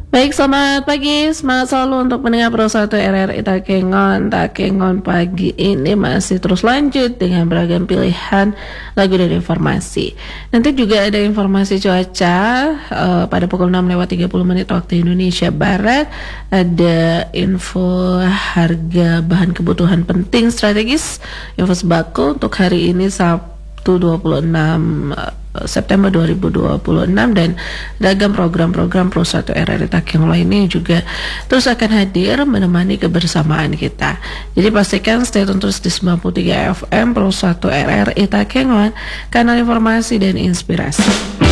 Baik, selamat pagi, semangat selalu untuk pendengar Pro 1 RRI Takengon. Takengon pagi ini masih terus lanjut dengan beragam pilihan lagu dan informasi. Nanti juga ada informasi cuaca pada pukul 6:30 waktu Indonesia Barat. Ada info harga bahan kebutuhan penting strategis, info sembako untuk hari ini Sabtu 26 September 2026, dan ragam program-program Pro 1 RRI Takengon lainnya juga terus akan hadir menemani kebersamaan kita. Jadi pastikan stay tune terus di 93 FM Pro 1 RRI Takengon, kanal informasi dan inspirasi.